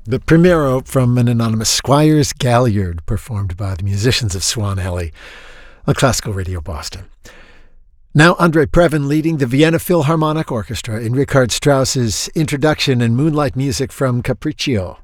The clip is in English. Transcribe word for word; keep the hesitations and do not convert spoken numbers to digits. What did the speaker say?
The Primero from an anonymous Squires Galliard, performed by the musicians of Swan Alley on Classical Radio Boston. Now Andre Previn leading the Vienna Philharmonic Orchestra in Richard Strauss's introduction and moonlight music from Capriccio.